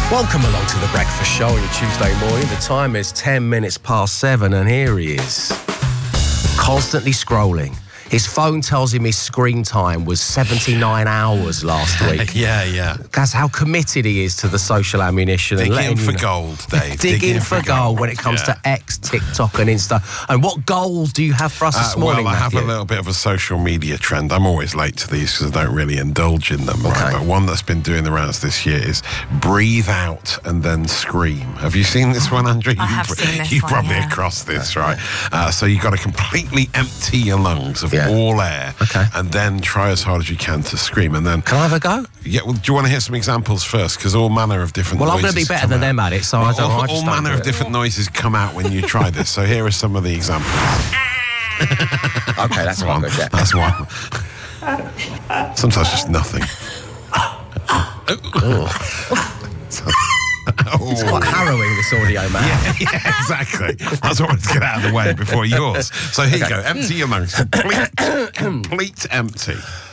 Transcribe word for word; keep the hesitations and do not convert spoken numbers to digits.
Welcome along to the Breakfast Show on your Tuesday morning. The time is ten minutes past seven, and here he is, constantly scrolling. His phone tells him his screen time was seventy-nine hours last week. yeah, yeah. That's how committed he is to the social ammunition. Dig and in for you know. gold, Dave. Dig, Dig in, in for gold, gold when it comes yeah. to X, TikTok and Insta. And what goals do you have for us uh, this morning, Well, I Matthew? have a little bit of a social media trend. I'm always late to these because I don't really indulge in them. Okay. Right? But one that's been doing the rounds this year is breathe out and then scream. Have you seen this one, Andrew? I you, have seen this You're one, probably yeah. across this, right? Uh, so you've got to completely empty your lungs of yeah. all air. Okay. And then try as hard as you can to scream. And then, can I have a go? Yeah. Well, do you want to hear some examples first? Because all manner of different. Well, noises I'm going to be better than out. them at it, so well, I don't. All, I just all don't manner of different noises come out when you try this. So here are some of the examples. Okay, that's one. Good, yeah. That's one. Sometimes just nothing. Oh. It's quite harrowing, this audio, man. Yeah, yeah, exactly. That's what I wanted to get out of the way before yours. So here okay. you go. Empty your lungs. Complete, complete empty.